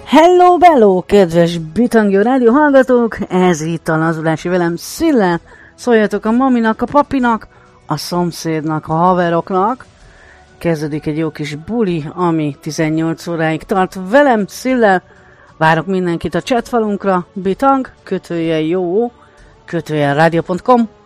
Hello, bello, kedves Bitangjó rádió hallgatók! Ez itt a Lazulási velem Szille. Szóljatok a maminak, a papinak, a szomszédnak, a haveroknak. Kezdődik egy jó kis buli, ami 18 óráig tart velem Szille. Várok mindenkit a chatfalunkra, bitang, _jó, _ rádió.com.